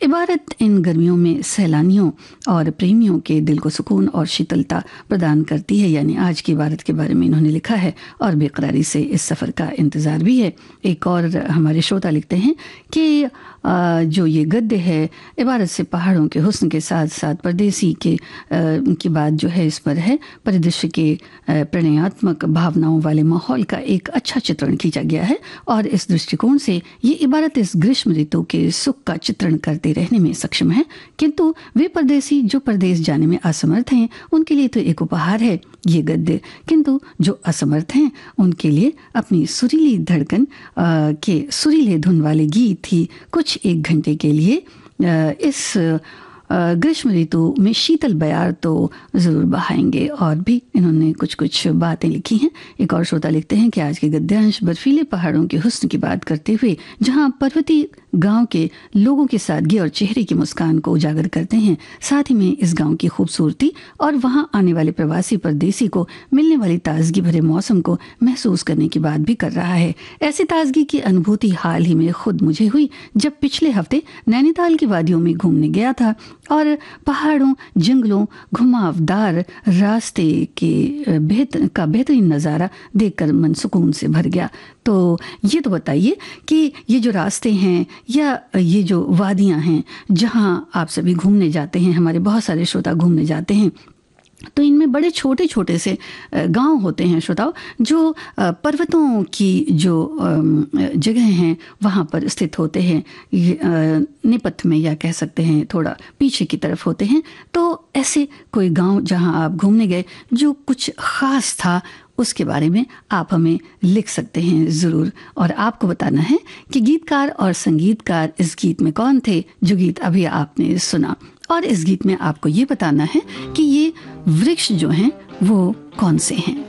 इबारत इन गर्मियों में सैलानियों और प्रेमियों के दिल को सुकून और शीतलता प्रदान करती है। यानी आज की इबारत के बारे में इन्होंने लिखा है और बेकरारी से इस सफ़र का इंतज़ार भी है। एक और हमारे श्रोता लिखते हैं कि जो ये गद्य है इबारत से पहाड़ों के हुस्न के साथ साथ परदेसी की बात जो है इस पर है। परिदृश्य के प्रणयात्मक भावनाओं वाले माहौल का एक अच्छा चित्रण खींचा गया है और इस दृष्टिकोण से ये इबारत इस ग्रीष्म ऋतु के सुख का चित्रण करते रहने में सक्षम है। किंतु वे परदेसी जो परदेश जाने में असमर्थ हैं उनके लिए तो एक उपहार है ये गद्य, किंतु जो असमर्थ हैं उनके लिए अपनी सुरीली धड़कन के सुरीले धुन वाले गीत ही कुछ एक घंटे के लिए इस ग्रीष्म ऋतु में शीतल बयार तो ज़रूर बहाएंगे। और भी इन्होंने कुछ कुछ बातें लिखी हैं। एक और श्रोता लिखते हैं कि आज के गद्यांश बर्फीले पहाड़ों के हुस्न की बात करते हुए जहां पर्वतीय गांव के लोगों की सादगी और चेहरे की मुस्कान को उजागर करते हैं, साथ ही में इस गांव की खूबसूरती और वहां आने वाले प्रवासी परदेसी को मिलने वाली ताजगी भरे मौसम को महसूस करने की बात भी कर रहा है। ऐसी ताजगी की अनुभूति हाल ही में खुद मुझे हुई जब पिछले हफ्ते नैनीताल की वादियों में घूमने गया था और पहाड़ों, जंगलों, घुमावदार रास्ते के बेहतरीन नज़ारा देखकर मन सुकून से भर गया। तो ये तो बताइए कि ये जो रास्ते हैं या ये जो वादियां हैं जहां आप सभी घूमने जाते हैं, हमारे बहुत सारे श्रोता घूमने जाते हैं, तो इनमें बड़े छोटे छोटे से गांव होते हैं श्रोताओं, जो पर्वतों की जो जगह हैं वहाँ पर स्थित होते हैं, निपथ में या कह सकते हैं थोड़ा पीछे की तरफ होते हैं। तो ऐसे कोई गांव जहां आप घूमने गए जो कुछ ख़ास था उसके बारे में आप हमें लिख सकते हैं ज़रूर। और आपको बताना है कि गीतकार और संगीतकार इस गीत में कौन थे जो गीत अभी आपने सुना, और इस गीत में आपको ये बताना है कि ये वृक्ष जो हैं वो कौन से हैं।